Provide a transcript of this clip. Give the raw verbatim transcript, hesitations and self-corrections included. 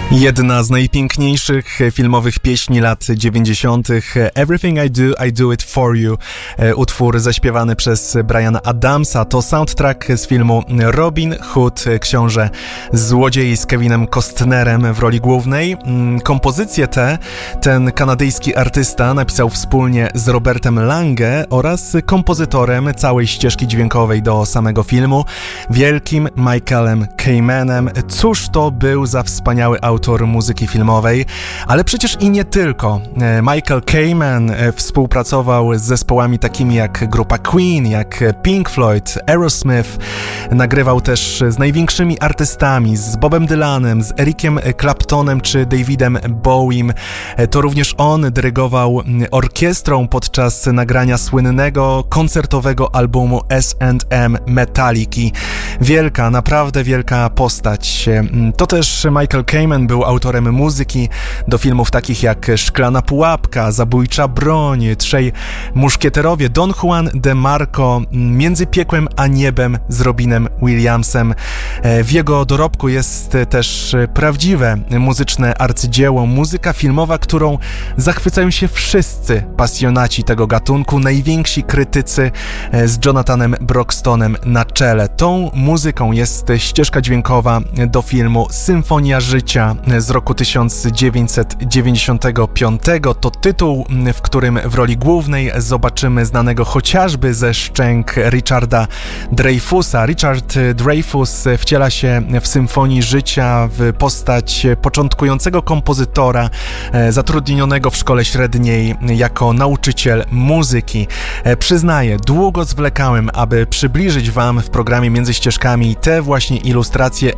Jedna z najpiękniejszych filmowych pieśni lat dziewięćdziesiątych. Everything I Do, I Do It For You. Utwór zaśpiewany przez Briana Adamsa. To soundtrack z filmu Robin Hood, Książę Złodziei z Kevinem Costnerem w roli głównej. Kompozycję tę ten kanadyjski artysta napisał wspólnie z Robertem Lange oraz kompozytorem całej ścieżki dźwiękowej do samego filmu, wielkim Michaelem Kamenem. Cóż to był za wspaniały autor muzyki filmowej, ale przecież i nie tylko. Michael Kamen współpracował z zespołami takimi jak grupa Queen, jak Pink Floyd, Aerosmith. Nagrywał też z największymi artystami, z Bobem Dylanem, z Ericiem Claptonem czy Davidem Bowiem. To również on dyrygował orkiestrą podczas nagrania słynnego koncertowego albumu S and M Metaliki. Wielka, naprawdę wielka postać. To też Michael Kamen był autorem muzyki do filmów takich jak Szklana Pułapka, Zabójcza broń, Trzej muszkieterowie, Don Juan de Marco, Między piekłem a niebem z Robinem Williamsem. W jego dorobku jest też prawdziwe muzyczne arcydzieło, muzyka filmowa, którą zachwycają się wszyscy pasjonaci tego gatunku, najwięksi krytycy z Jonathanem Broxtonem na czele. Tą muzyką jest ścieżka dźwiękowa do filmu Symfonia Życia z roku tysiąc dziewięćset dziewięćdziesiątego piątego. To tytuł, w którym w roli głównej zobaczymy znanego chociażby ze Szczęk Richarda Dreyfusa. Richard Dreyfus wciela się w Symfonii Życia w postać początkującego kompozytora zatrudnionego w szkole średniej jako nauczyciel muzyki. Przyznaję, długo zwlekałem, aby przybliżyć wam w programie Między Ścieżkami te właśnie ilustracje